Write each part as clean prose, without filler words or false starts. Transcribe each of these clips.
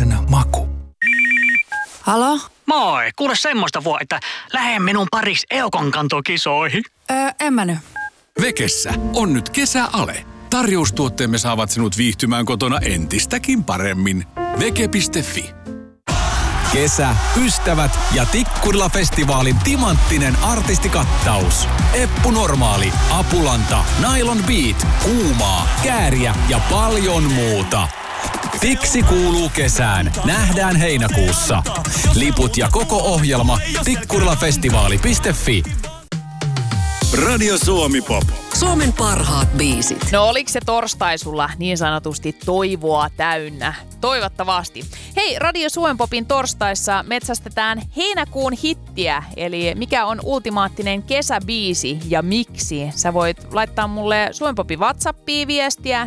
Suomalaisen maku. Halo? Moi, kuule semmoista että lähde minun paris Eukon kantokisoihin. En mä nyt. Vekessä on nyt kesäale. Tarjoustuotteemme saavat sinut viihtymään kotona entistäkin paremmin. Veke.fi. Kesä, ystävät ja Tikkurila-festivaalin timanttinen artistikattaus. Eppu Normaali, Apulanta, Nylon Beat, Kuumaa, Kääriä ja paljon muuta. Tiksi kuuluu kesään. Nähdään heinäkuussa. Liput ja koko ohjelma tikkurilafestivaali.fi. Radio Suomi Pop. Suomen parhaat biisit. No oliko se torstai sulla niin sanotusti toivoa täynnä? Toivottavasti. Hei, Radio Suomen Popin torstaissa metsästetään heinäkuun hittiä, eli mikä on ultimaattinen kesäbiisi ja miksi. Sä voit laittaa mulle Suomen Popin WhatsAppiin viestiä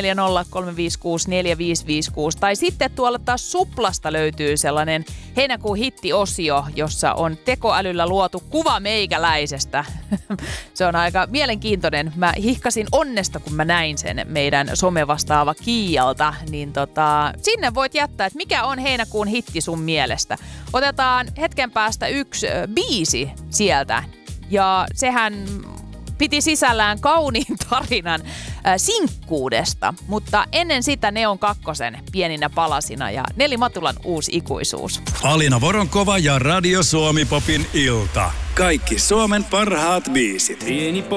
0403564556 tai sitten tuolla taas Suplasta löytyy sellainen heinäkuun hittiosio, jossa on tekoälyllä luotu kuva meikäläisestä. Se on aika mielenkiintoinen. Mä hihkasin onnesta, kun mä näin sen meidän somevastaava Kiialta, niin sinne voit jättää, että mikä on heinäkuun hitti sun mielestä. Otetaan hetken päästä yksi biisi sieltä ja sehän piti sisällään kauniin tarinan sinkkuudesta, mutta ennen sitä Neon kakkosen pieninä palasina ja Neli Matulan uusi ikuisuus. Alina Voronkova ja Radio Suomi Popin ilta. Kaikki Suomen parhaat biisit.